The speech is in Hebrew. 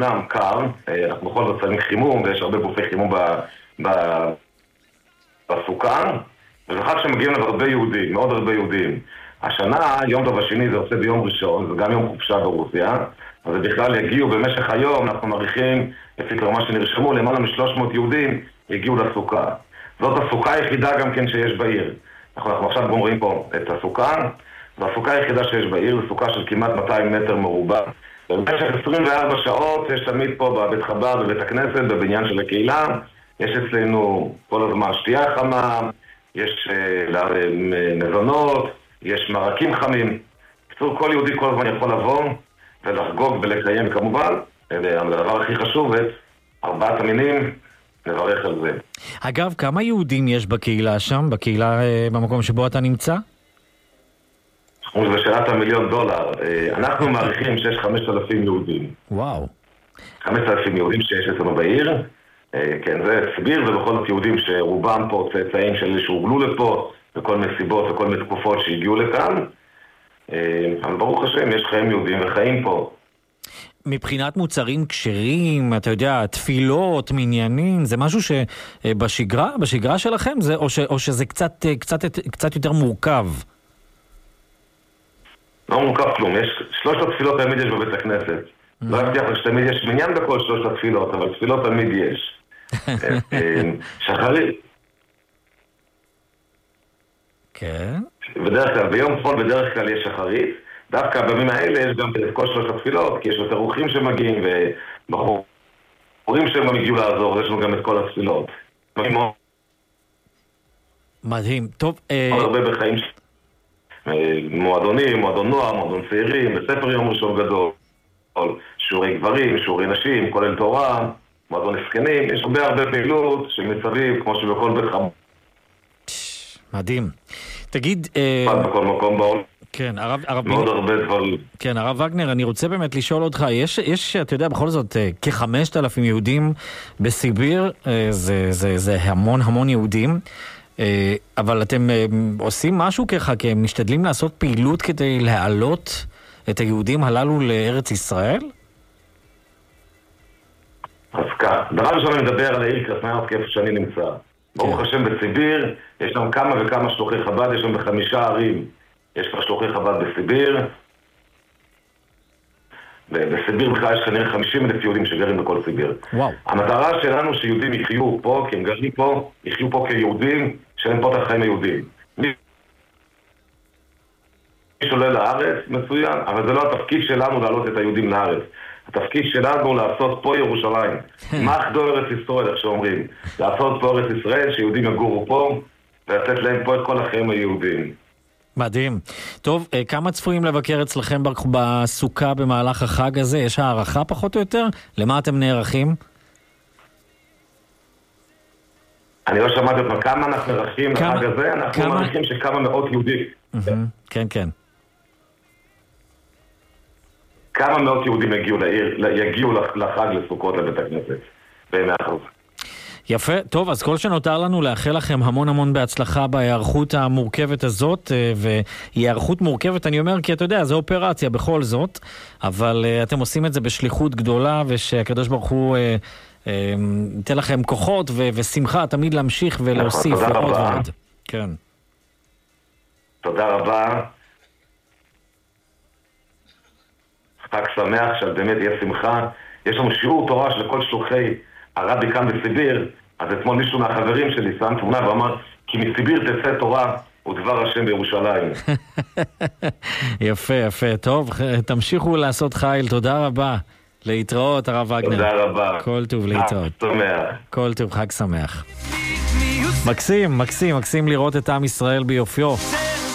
אמנם קר, אנחנו בכל זאת שמים חימום, ויש הרבה גופי חימום בסוכה, וזה חג שמגיעים הרבה יהודים, מאוד הרבה יהודים. השנה, יום טוב השני זה עושה ביום ראשון, זה גם יום חופשה ברוסיה, אז בכלל יגיעו במשך היום, אנחנו מעריכים, לפי כבר מה שנרשמו, למעלה מ-300 יהודים יגיעו לסוכה. זאת הסוכה היחידה גם כן שיש בעיר. אנחנו עכשיו גומרים פה את הסוכה, והסוכה היחידה שיש בעיר זה סוכה של כמעט 200 מטר מרובע. במשך 24 שעות יש תמיד פה בבית חב"ד, בבית הכנסת, בבניין של הקהילה, יש אצלנו כל הזמן שתייה חמה, יש מזונות, יש מרקים חמים. בקיצור, כל יהודי כל הזמן יכול לבוא ולחגוג ולקיים כמובן. הדבר הכי חשוב, את 4 המינים, נברך על זה. אגב, כמה יהודים יש בקהילה שם, בקהילה במקום שבו אתה נמצא? זה שאלת $1,000,000. אנחנו מעריכים שיש 5,000 יהודים. וואו. 5,000 יהודים שיש אצלנו בעיר. כן, זה סביר, ובכל זאת יהודים שרובם פה צאצאים של אלה שהוגלו לפה, וכל מיני סיבות וכל מיני תקופות שהגיעו לכאן. אבל ברוך השם, יש חיים יהודים וחיים פה. מבחינת מוצרים כשרים, אתה יודע, תפילות, מניינים, זה משהו שבשגרה שלכם, או שזה קצת יותר מורכב? לא מורכב כלום, יש 3 התפילות תמיד יש בבית הכנסת. לא הבטיח לך שתמיד יש מניין בכל 3 התפילות, אבל תפילות תמיד יש. שחרית. כן. בדרך כלל, ביום חול בדרך כלל יש שחרית. דווקא בימים האלה יש גם את כל 3 התפילות, כי יש יותר רוחים שמגיעים, ובחורים שהם גם הגיעו לעזור, יש לנו גם את כל התפילות. מדהים. טוב. עוד הרבה בחיים מועדונים, מועדון נוער, מועדון צעירים, בספר יום ראשון גדול, שיעורי גברים, שיעורי נשים, כולל תורה, מועדון הסכנים, יש הרבה פעילות שמסביב, כמו שבכל בית חב"ד. מדהים. תגיד... בכל מקום בעולם. כן, מאוד הרבה דברים. כן, הרב וגנר, אני רוצה באמת לשאול אותך, יש, אתה יודע, בכל זאת, כ-5,000 יהודים בסיביר, זה המון יהודים, אבל אתם עושים משהו ככה, כי הם משתדלים לעשות פעילות כדי להעלות את היהודים הללו לארץ ישראל? אז כך, דבר ראשון אני מדבר על העיר קרסנויארסק, איפה שאני נמצא. ברוך השם בסיביר, יש שם כמה וכמה שלוחי חב"ד, יש שם ב5 ערים. יש כבר שלוחי חב"ד בסיביר. בסיביר בכלל יש כנראה 50,000 יהודים שגרים בכל סיביר. וואו. המטרה שלנו שיהודים יחיו פה, כי הם גרים פה, יחיו פה כיהודים, שאין פה את החיים היהודים. מי שעולה לארץ, מצוין, אבל זה לא התפקיד שלנו להעלות את היהודים לארץ. התפקיד שלנו לעשות פה ירושלים. מחדו ארץ ישראל, איך שאומרים. לעשות פה ארץ ישראל, שיהודים יגורו פה, ולתת להם פה את כל החיים היהודים. מדהים. טוב, כמה צפויים לבקר אצלכם בסוכה במהלך החג הזה? יש הערכה פחות או יותר? למה אתם נערכים? אני לא שמעתי אותם. כמה אנחנו נערכים לחג הזה? אנחנו מעריכים שכמה מאות יהודים. כן, כן. כמה מאות יהודים יגיעו לחג לסוכות לבית הכנסת. ב100%. יפה, טוב, אז כל שנותר לנו לאחל לכם המון בהצלחה בהיערכות המורכבת הזאת, והיא היערכות מורכבת, אני אומר, כי אתה יודע, זו אופרציה בכל זאת, אבל אתם עושים את זה בשליחות גדולה, ושהקדוש ברוך הוא ייתן לכם כוחות ושמחה תמיד להמשיך ולהוסיף עוד ועוד. כן. תודה רבה. חג שמח, שבאמת יהיה שמחה. יש לנו שיעור תורה של כל שלוחי הרבי כאן בסיביר, אז אתמול מישהו מהחברים שלי שם תמונה ואמר, כי מסיביר תצא תורה ודבר השם בירושלים. יפה, טוב, תמשיכו לעשות חיל, תודה רבה. להתראות, הרב וגנר. תודה רבה. כל טוב, להתראות. חג שמח. כל טוב, חג שמח. מקסים לראות את עם ישראל ביופיו.